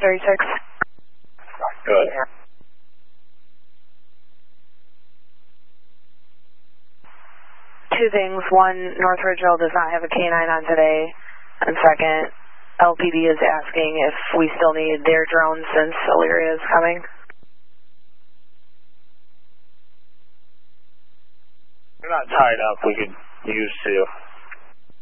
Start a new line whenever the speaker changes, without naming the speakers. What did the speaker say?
36.
Good.
Two things. One, North Ridgeville does not have a K9 on today. And second, LPD is asking if we still need their drones since Elyria is coming.
We're not tied up. We could use to.